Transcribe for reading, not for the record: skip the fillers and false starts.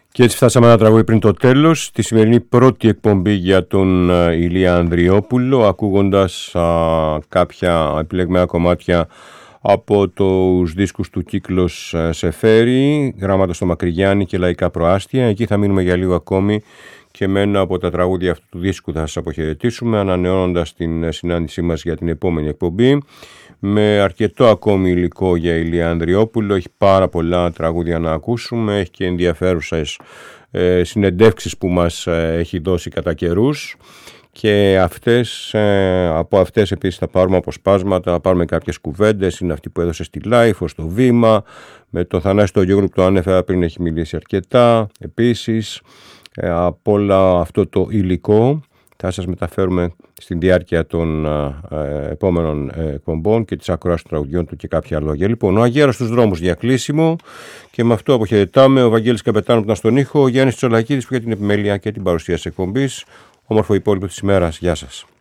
Και έτσι φτάσαμε ένα τραγούδι πριν το τέλος, τη σημερινή πρώτη εκπομπή για τον Ηλία Ανδριόπουλο, ακούγοντας κάποια επιλεγμένα κομμάτια από τους δίσκους του Κύκλος Σεφέρη, Γράμματα στο Μακρυγιάννη και Λαϊκά Προάστια. Εκεί θα μείνουμε για λίγο ακόμη και με ένα από τα τραγούδια αυτού του δίσκου θα σας αποχαιρετήσουμε, ανανεώνοντας την συνάντησή μας για την επόμενη εκπομπή με αρκετό ακόμη υλικό για Ηλία Ανδριόπουλο. Έχει πάρα πολλά τραγούδια να ακούσουμε, έχει και ενδιαφέρουσες συνεντεύξεις που μας έχει δώσει κατά καιρούς και από αυτές επίσης θα πάρουμε αποσπάσματα, θα πάρουμε κάποιες κουβέντες. Είναι αυτή που έδωσε στη Λάιφο, στο Βήμα, με τον Θανάση τον Γιώργο που το ανέφερα πριν, έχει μιλήσει αρκετά. Επίσης από όλο αυτό το υλικό θα σας μεταφέρουμε στην διάρκεια των επόμενων εκπομπών και της ακροάσης των τραγουδιών του και κάποια λόγια. Λοιπόν, ο Αγέρας στους δρόμους για κλείσιμο και με αυτό αποχαιρετάμε. Ο Βαγγέλης Καπετάνου που ήταν στον ήχο, ο Γιάννης Τσολακίδης που για την επιμέλεια και την παρουσίαση εκπομπής. Όμορφο υπόλοιπο της ημέρας. Γεια σας.